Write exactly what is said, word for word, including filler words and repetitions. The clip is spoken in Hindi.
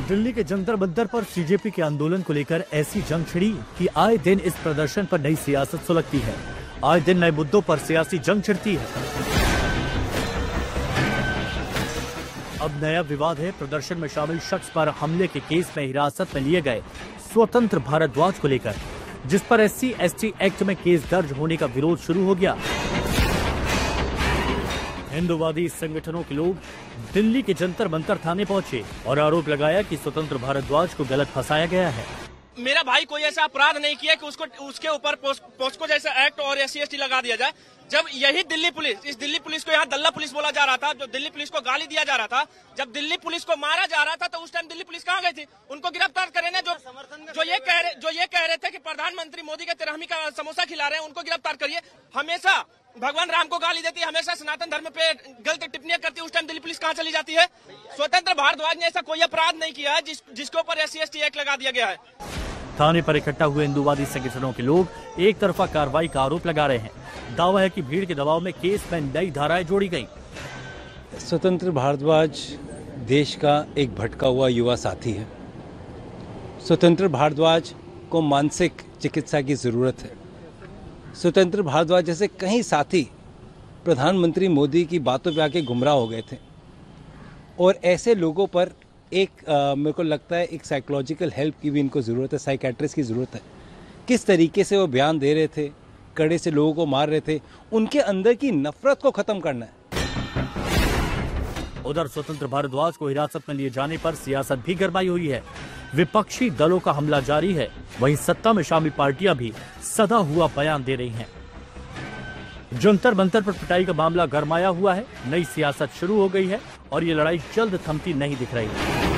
दिल्ली के जंतर मंतर पर सीजेपी के आंदोलन को लेकर ऐसी जंग छिड़ी कि आए दिन इस प्रदर्शन पर नई सियासत सुलगती है। आए दिन नए मुद्दों पर सियासी जंग छिड़ती है। अब नया विवाद है प्रदर्शन में शामिल शख्स पर हमले के केस में हिरासत में लिए गए स्वतंत्र भारद्वाज को लेकर, जिस पर एससी एसटी एक्ट में केस दर्ज होने का विरोध शुरू हो गया। हिंदूवादी संगठनों के लोग दिल्ली के जंतर मंतर थाने पहुंचे और आरोप लगाया कि स्वतंत्र भारद्वाज को गलत फंसाया गया है। मेरा भाई कोई ऐसा अपराध नहीं किया कि उसको उसके ऊपर पोस्को जैसा एक्ट और एस सी एस टी लगा दिया जाए। जब यही दिल्ली पुलिस, इस दिल्ली पुलिस को यहाँ दल्ला पुलिस बोला जा रहा था, जो दिल्ली पुलिस को गाली दिया जा रहा था, जब दिल्ली पुलिस को मारा जा रहा था तो उस टाइम दिल्ली पुलिस कहाँ गई थी? उनको गिरफ्तार करें ना। जो जो ये कह रहे जो ये कह रहे थे कि प्रधानमंत्री मोदी के तिरहमी का समोसा खिला रहे हैं, उनको गिरफ्तार करिए। हमेशा भगवान राम को गाली देती है, हमेशा सनातन धर्म पे गलत टिप्पणियां करती है, उस टाइम दिल्ली पुलिस कहाँ चली जाती है? स्वतंत्र भारद्वाज ने ऐसा कोई अपराध नहीं किया है जिस, जिसके ऊपर S C S T act लगा दिया गया है। थाने पर इकट्ठा हुए हिंदूवादी संगठनों के लोग एक तरफा कार्रवाई का आरोप लगा रहे हैं। दावा है कि भीड़ के दबाव में केस में नई धाराएं जोड़ी गई। स्वतंत्र भारद्वाज देश का एक भटका हुआ युवा साथी है। स्वतंत्र भारद्वाज को मानसिक चिकित्सा की जरूरत है। स्वतंत्र भारद्वाज जैसे कई साथी प्रधानमंत्री मोदी की बातों पे आके गुमराह हो गए थे और ऐसे लोगों पर एक आ, मेरे को लगता है एक साइकोलॉजिकल हेल्प की भी इनको ज़रूरत है, साइकेट्रिस्ट की ज़रूरत है। किस तरीके से वो बयान दे रहे थे, कड़े से लोगों को मार रहे थे, उनके अंदर की नफरत को ख़त्म करना है। उधर स्वतंत्र भारद्वाज को हिरासत में लिए जाने पर सियासत भी गरमाई हुई है। विपक्षी दलों का हमला जारी है, वहीं सत्ता में शामिल पार्टियां भी सदा हुआ बयान दे रही हैं। जंतर मंतर पर पिटाई का मामला गरमाया हुआ है। नई सियासत शुरू हो गई है और ये लड़ाई जल्द थमती नहीं दिख रही।